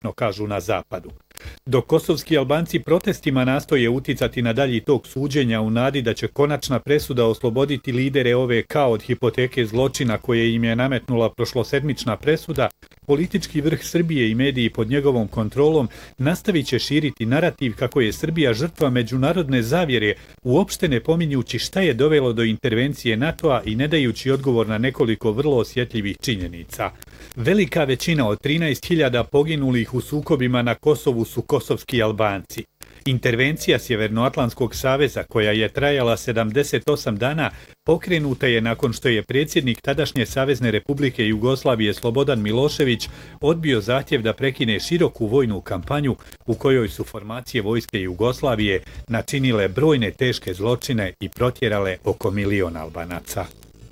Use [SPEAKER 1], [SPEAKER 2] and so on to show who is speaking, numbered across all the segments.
[SPEAKER 1] direktno, kažu na zapadu. Dok kosovski Albanci protestima nastoje uticati na dalji tok suđenja u nadi da će konačna presuda osloboditi lidere OVK od hipoteke zločina koje im je nametnula prošlosedmična presuda, politički vrh Srbije i mediji pod njegovom kontrolom nastavit će širiti narativ kako je Srbija žrtva međunarodne zavjere, uopšte ne pominjući šta je dovelo do intervencije NATO-a i ne dajući odgovor na nekoliko vrlo osjetljivih činjenica. Velika većina od 13.000 poginulih u sukobima na Kosovu su kosovski Albanci. Intervencija Sjevernoatlantskog saveza, koja je trajala 78 dana, pokrenuta je nakon što je predsjednik tadašnje Savezne Republike Jugoslavije Slobodan Milošević odbio zahtjev da prekine široku vojnu kampanju u kojoj su formacije vojske Jugoslavije načinile brojne teške zločine i protjerale oko 1 milion Albanaca.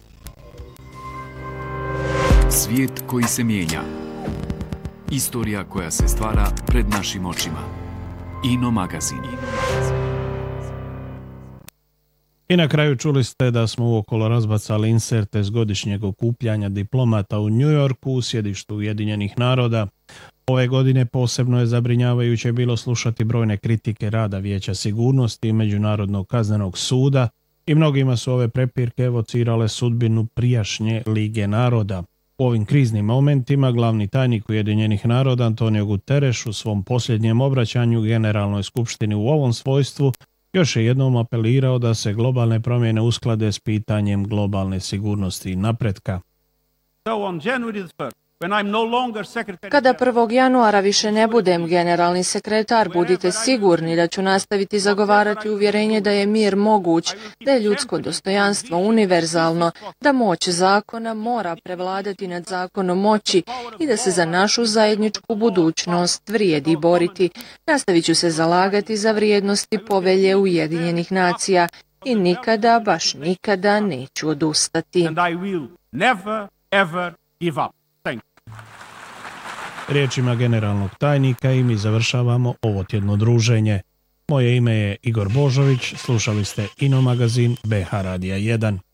[SPEAKER 2] Svijet koji se mijenja. Istorija koja se stvara pred našim očima. Ino magazin.
[SPEAKER 3] I na kraju čuli ste da smo uokolo razbacali inserte s godišnjeg okupljanja diplomata u New Yorku u sjedištu Ujedinjenih naroda. Ove godine posebno je zabrinjavajuće bilo slušati brojne kritike rada Vijeća sigurnosti i Međunarodnog kaznenog suda i mnogima su ove prepirke evocirale sudbinu prijašnje Lige naroda. U ovim kriznim momentima glavni tajnik Ujedinjenih naroda Antonio Guterres u svom posljednjem obraćanju Generalnoj skupštini u ovom svojstvu još je jednom apelirao da se globalne promjene usklade s pitanjem globalne sigurnosti i napretka.
[SPEAKER 4] Kada 1. januara više ne budem generalni sekretar, budite sigurni da ću nastaviti zagovarati uvjerenje da je mir moguć, da je ljudsko dostojanstvo univerzalno, da moć zakona mora prevladati nad zakonom moći i da se za našu zajedničku budućnost vrijedi boriti. Nastavit ću se zalagati za vrijednosti povelje Ujedinjenih nacija i nikada, baš nikada neću odustati.
[SPEAKER 3] Riječima generalnog tajnika i mi završavamo ovo tjedno druženje. Moje ime je Igor Božović, slušali ste Ino magazin BH Radija 1.